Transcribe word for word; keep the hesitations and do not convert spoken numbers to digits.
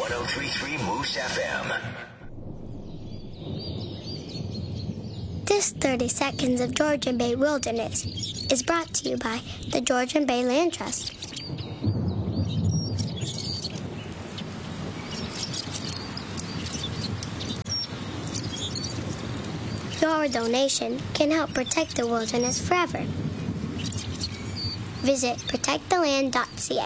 one oh three point three Moose F M. This thirty Seconds of Georgian Bay Wilderness is brought to you by the Georgian Bay Land Trust. Your donation can help protect the wilderness forever. Visit protect the land dot c a.